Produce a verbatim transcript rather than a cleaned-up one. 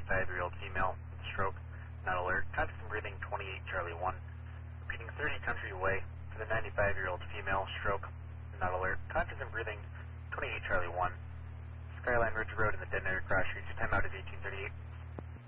ninety-five-year-old female with stroke, not alert. Conscious and breathing, twenty-eight Charlie one. Repeating thirty Country Way for the ninety-five-year-old female, stroke, not alert. Conscious and breathing, twenty-eight Charlie one. Skyline Ridge Road in the Dead Cross Street. Your timeout is eighteen thirty-eight.